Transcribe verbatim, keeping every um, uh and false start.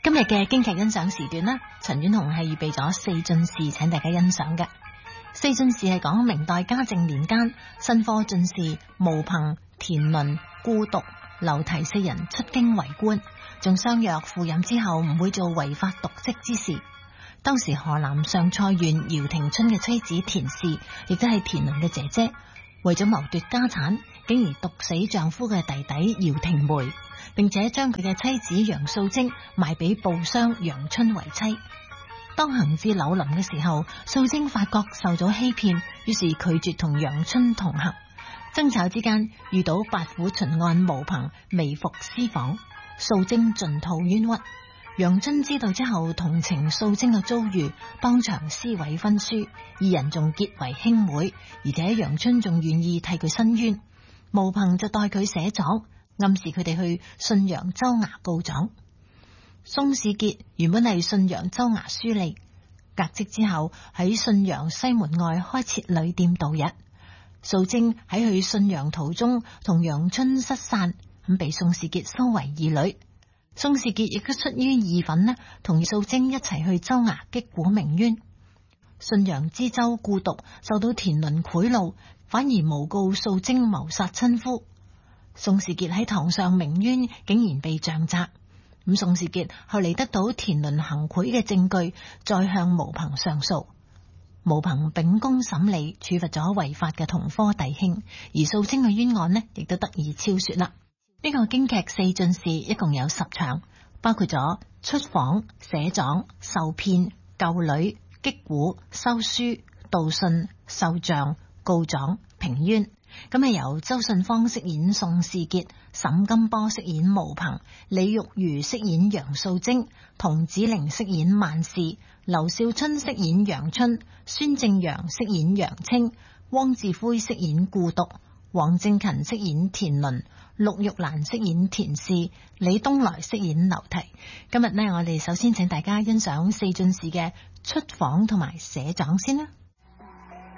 今日嘅京劇欣賞時段呢，陳婉紅係預備咗四進士請大家欣賞嘅。四進士係講明代嘉靖年間新科進士毛鵬、田倫、顧篤、劉提四人出京為官，仲相約赴任之後唔會做違法瀆職之事。當時河南上蔡縣姚廷春嘅妻子田氏，亦都係田倫嘅姐姐，為咗謀奪家產，竟然毒死丈夫嘅弟弟姚廷梅，並且將佢嘅妻子楊素貞賣俾布商楊春為妻。當行至柳林嘅時候，素貞發覺受咗欺騙，於是拒絕同楊春同行。爭吵之間，遇到八府巡按毛鵬微服私訪，素貞盡吐冤屈。楊春知道之後，同情素貞嘅遭遇，當場撕毀婚書，二人仲結為兄妹，而且楊春仲願意替佢申冤。毛鵬就代佢寫狀，暗示佢哋去信陽州衙告狀。宋士傑原本係信陽州衙書吏，革職之後喺信陽西門外開設旅店度日。素貞喺去信陽途中同楊春失散，咁被宋士傑收為義女。宋士傑亦都出於義憤呢，同素貞一齊去州衙擊鼓鳴冤。信陽知州顧篤受到田倫賄賂，反而誣告素貞謀殺親夫。宋士傑喺堂上鳴冤，竟然被杖責。咁宋士傑後嚟得到田倫行賄嘅證據，再向毛鵬上訴。毛鵬秉公審理，處罰咗違法嘅同科弟兄，而素貞嘅冤案呢，亦都得以昭雪啦。呢、這個京劇四進士一共有十場，包括咗出訪、寫狀、受騙、救女、擊鼓、收書、道信、受杖、告狀、平冤。咁係由周信芳飾演宋士傑，沈金波飾演毛鵬，李玉如飾演楊素貞，童子玲飾演萬氏，劉少春飾演楊春，孫正陽飾演楊清，汪志輝飾演顧篤，黃正勤飾演田倫，陸玉蘭飾演田氏，李東來飾演劉提。今日呢，我哋首先請大家欣賞四進士嘅出訪同埋寫狀先啦。